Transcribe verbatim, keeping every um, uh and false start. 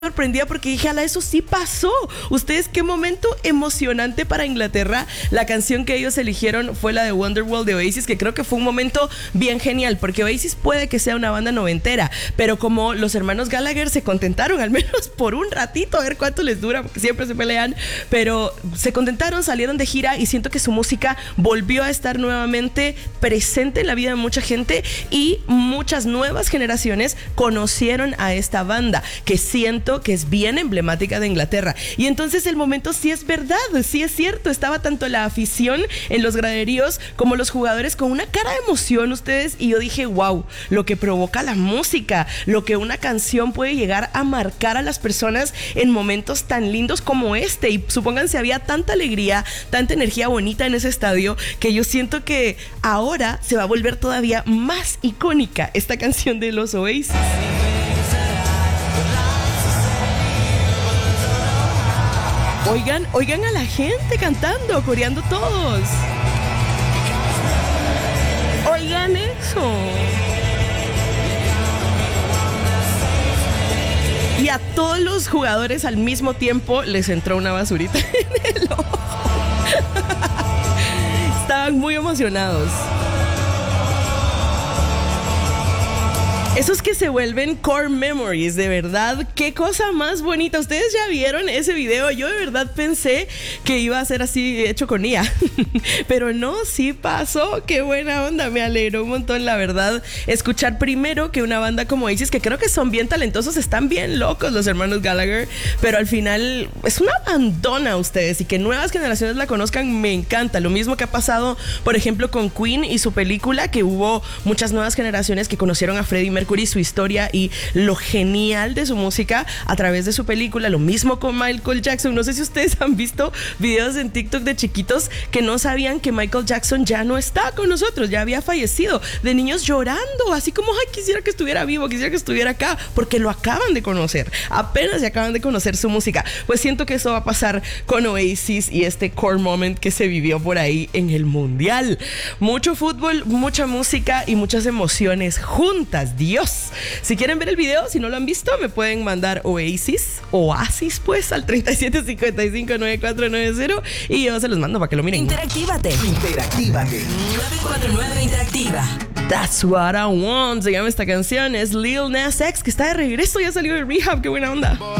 sorprendida porque dije, ala, eso sí pasó. Ustedes, qué momento emocionante para Inglaterra. La canción que ellos eligieron fue la de Wonderwall de Oasis, que creo que fue un momento bien genial, porque Oasis puede que sea una banda noventera, pero como los hermanos Gallagher se contentaron, al menos por un ratito, a ver cuánto les dura, porque siempre se pelean, pero se contentaron, salieron de gira y siento que su música volvió a estar nuevamente presente en la vida de mucha gente y muchas nuevas generaciones conocieron a esta banda, que siento que es bien emblemática de Inglaterra. Y entonces el momento sí es verdad, sí es cierto, estaba tanto la afición en los graderíos como los jugadores con una cara de emoción, ustedes, y yo dije, wow, lo que provoca la música, lo que una canción puede llegar a marcar a las personas en momentos tan lindos como este. Y supónganse, había tanta alegría, tanta energía bonita en ese estadio, que yo siento que ahora se va a volver todavía más icónica esta canción de los Oasis. Oigan, oigan a la gente cantando, coreando todos. Oigan eso. Y a todos los jugadores al mismo tiempo les entró una basurita en el ojo. Estaban muy emocionados. Esos que se vuelven core memories, de verdad, qué cosa más bonita. Ustedes ya vieron ese video. Yo de verdad pensé que iba a ser así hecho con I A, pero no, sí pasó. Qué buena onda, me alegró un montón, la verdad, escuchar primero que una banda como Oasis, que creo que son bien talentosos, están bien locos los hermanos Gallagher, pero al final es una bandona ustedes, y que nuevas generaciones la conozcan, me encanta. Lo mismo que ha pasado, por ejemplo, con Queen y su película, que hubo muchas nuevas generaciones que conocieron a Freddie Mercury, su historia y lo genial de su música a través de su película. Lo mismo con Michael Jackson. No sé si ustedes han visto videos en TikTok de chiquitos que no sabían que Michael Jackson ya no está con nosotros, ya había fallecido, de niños llorando, así como, ay, quisiera que estuviera vivo, quisiera que estuviera acá, porque lo acaban de conocer, apenas se acaban de conocer su música. Pues siento que eso va a pasar con Oasis y este core moment que se vivió por ahí en el Mundial. Mucho fútbol, mucha música y muchas emociones juntas. Dios. Si quieren ver el video, si no lo han visto, me pueden mandar Oasis, Oasis pues, al treinta y siete cincuenta y cinco noventa y cuatro noventa y yo se los mando para que lo miren. Interactívate. Interactívate. nueve cuatro nueve Interactiva. That's what I want. Se llama esta canción. Es Lil Nas X, que está de regreso. Ya salió de rehab. Qué buena onda.